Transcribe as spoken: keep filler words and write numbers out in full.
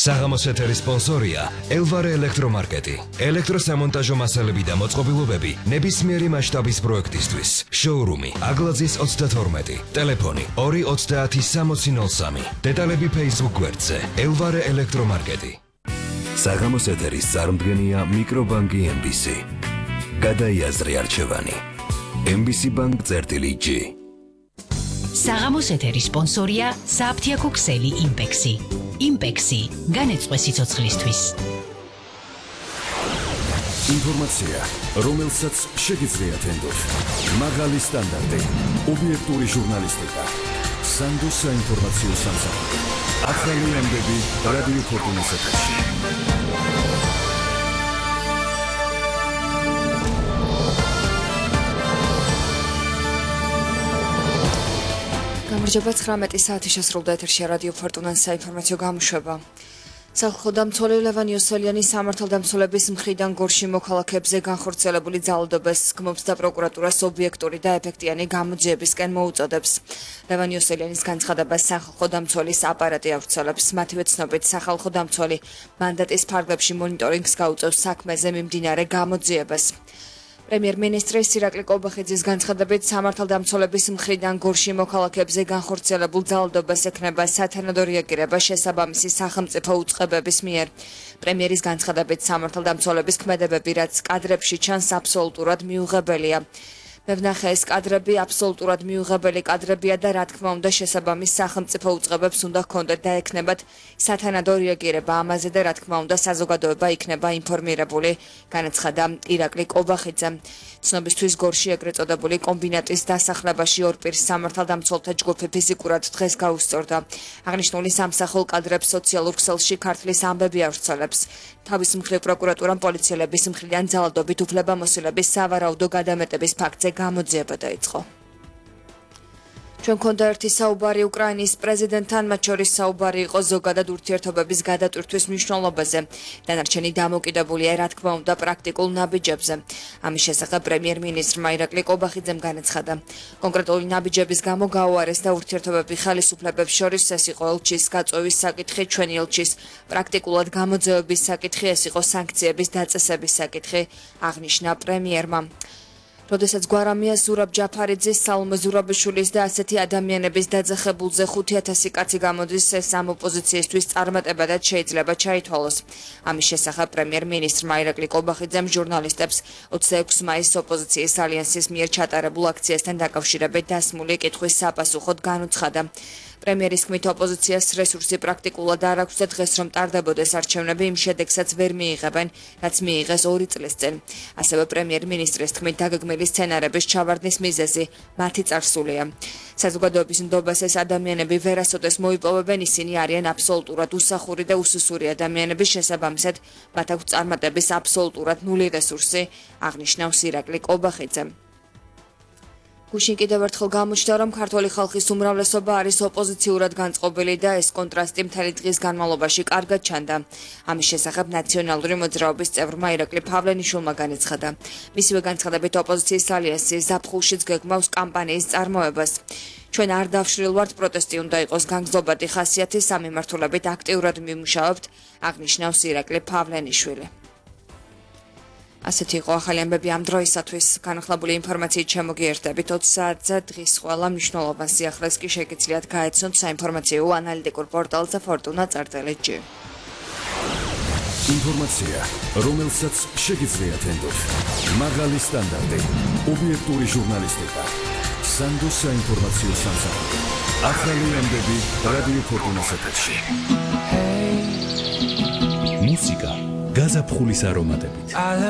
საღამოს ეთერის სპონსორია ელვარე ელექტრომარკეტი. ელექტროსამონტაჟო მასალები და მოწყობილობები ნებისმიერი მასშტაბის პროექტისთვის. შოურუმი აგლაძის ოცდათორმეტი. ტელეფონი ორი ოცდაათი სამოცი ნოლ სამი. დეტალები Facebook გვერდზე ელვარე ელექტრომარკეტი. საღამოს ეთერის წარმდგენია მიკრობანკი ემ ბი სი. გადაიაზრე არჩევანი. ემ ბი სი ბანკ წერტილი ჯი. საღამოს ეთერის სპონსორია სააფთიაქო ქსელი იმპექსი. იმპექსი განეწყვე სიცოცხლისთვის. ინფორმაცია, რომელსაც შეგიძლიათ ენდოთ. მაღალი სტანდარტი, ობიექტური ჟურნალისტიკა. სანდოს საინფორმაციო სამსახური. ახალი ამბები რადიო ფორტუნის ეთერში. გამარჯობა, ცხრამეტი საათი შესრულდა ეთერში რადიო ფორტუნას საინფორმაციო გამოშვება. სახალხო დამცველი ლევან იოსელიანი სამართალდამცველების მხრიდან გორში მოქალაქეებზე განხორციელებული ძალადობას გმობს და პროკურატურას ობიექტური და ეფექტიანი გამოძიებისკენ მოუწოდებს. ლევან იოსელიანის განცხადებას სახალხო დამცველის აპარატი ავრცელებს. მათივე ცნობით, სახალხო დამცველი მანდატის ფარგლებში მონიტორინგს გაუწევს საქმეზე მიმდინარე გამოძიებას. პრემიერ-მინისტრი ირაკლი კობახიძის განცხადებით, სამართალდამცველების მხრიდან გორში მოქალაქეებზე განხორციელებულ ძალადობას ექნება სათანადო რეაგირება შესაბამისი სახელმწიფო უწყებების მიერ. პრემიერის განცხადებით, სამართალდამცველების ქმედებები, რაც კადრებში ჩანს, აბსოლუტურად მიუღებელია. მე ვნახე ეს კადრები აბსოლუტურად მიუღებელი კადრებია და რა თქმა უნდა შესაბამის სახელმწიფო უწყებებს უნდა ჰქონდეთ და ექნებათ სათანადო რეაგირება ამაზე და რა თქმა უნდა საზოგადოება იქნება ინფორმირებული, განაცხადა ირაკლი კობახიძემ. ცნობისთვის გორში ეგრეთ წოდებული კომბინატის დასახლებაში ორ პირს სამართალდამცველთა ჯგუფი ფიზიკურად დღეს გაუსწორდა. აღნიშნული სამსახურ კადრებს სოციალურ ქსელში ქართლის ამბები ავრცელებს. თავის მხრივ პროკურატურამ პოლიციელების მხრიდან ძალადობით უფლებამოსილების სავარაუდო გადამეტების ფაქტზე გამოძიება დაიწყო. ჩვენ გქონდა ერთი საუბარი უკრაინის პრეზიდენტთან, მათ შორის საუბარი იყო ზოგადად ურთიერთობების გადატვირთვის მნიშვნელობაზე. დანარჩენი დამოკიდებულია, რა თქმა უნდა, პრაქტიკულ ნაბიჯებზე. ამის შესახებ პრემიერ-მინისტრმა ირაკლი კობახიძემ განაცხადა. კონკრეტული ნაბიჯების გამო გაუარეს და ურთიერთობები ხელისუფლებებს შორის ეს იყო ელჩის გაწვევის საკითხი, ჩვენი ელჩის პრაქტიკულად გამოძევების საკითხი, ეს იყო სანქციების დაწესების საკითხი, აღნიშნა პრემიერმა. როდესაც გვარამია ზურაბ ჯაფარიძის, სალომე ზურაბიშვილის და ასეთი ადამიანების დაძახებულზე ხუთი ათასი კაცი გამოდის, ეს ამ ოპოზიციისთვის წარმატებადაც შეიძლება ჩაითვალოს. ამის შესახებ პრემიერ-მინისტრმა ირაკლი კობახიძემ ჟურნალისტებს ოცდაექვსი მაისს ოპოზიციის ალიანსის მიერ ჩატარებულ აქციასთან დაკავშირებით დასმული კითხვის საპასუხოდ განუცხადა. პრემიერის თქმით, ოპოზიციას რესურსი პრაქტიკულად არ აქვს და დღეს რომ ტარდებოდეს არჩევნები, იმ შედეგსაც ვერ მიიღებენ, რაც მიიღეს ორი წლის წინ. ასევე პრემიერ-მინისტრის თქმით, დაგეგმილი სცენარების ჩავარდნის მიზეზი მათი წარსულია. საზოგადოების ნდობას ეს ადამიანები ვერასოდეს მოიპოვებენ, ისინი არიან აბსოლუტურად უსახური და უსუსური ადამიანები, შესაბამისად, მათ აქვს წარმატების აბსოლუტურად ნული რესურსი, აღნიშნავს ირაკლი კობახიძემ. გუშინ კიდევ ერთხელ გამოჩნდა, რომ ქართული ხალხის უმრავლესობა არის ოპოზიციურად განწყობილი და ეს კონტრასტი მთელი დღის განმავლობაში კარგად ჩანდა. ამის შესახებ ნაციონალური მოძრაობის წევრმა ირაკლი ფავლენიშვილმა განაცხადა. მისივე განცხადებით, ოპოზიციის ალიანსი ზაფხულშიც გეგმავს კამპანიის წარმოებას. ჩვენ არ დავშრილვართ, პროტესტი უნდა იყოს განგზობადი ხასიათის, ამ მიმართულებით აქტიურად მიმუშავებთ, აღნიშნავს ირაკლი ფავლენიშვილი. ასეთი იყო ახალი ამბები ამ დროისათვის. განახლებული ინფორმაციით შემოგიერთდებით ოცი საათზე. დღის ყველა მნიშვნელოვან სიახლეს კი შეგიძლიათ გაეცნოთ საინფორმაციო ანალიტიკურ პორტალზე ფორტუნა წერტილი ჯი. ინფორმაცია, რომელსაც შეგიძლიათ ენდოთ. მაღალი სტანდარტი, ობიექტური ჟურნალისტიკა. სანდოს საინფორმაციო სამსახური. ახალი ამბები რადიო ფორტუნას ეთერში. მუსიკა გაზაფხულის არომატებით.